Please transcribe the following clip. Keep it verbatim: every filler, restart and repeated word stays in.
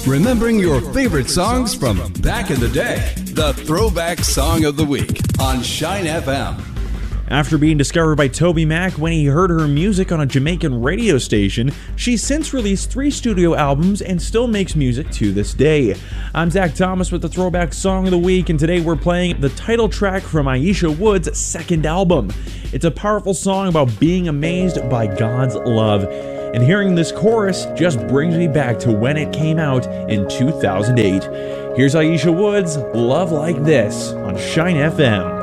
Remembering your favorite songs from back in the day. The Throwback Song of the Week on Shine F M. After being discovered by Toby Mac when he heard her music on a Jamaican radio station, she's since released three studio albums and still makes music to this day. I'm Zach Thomas with the Throwback Song of the Week, and today we're playing the title track from Aisha Wood's second album. It's a powerful song about being amazed by God's love, and hearing this chorus just brings me back to when it came out in two thousand eight. Here's Aisha Wood's Love Like This on Shine F M.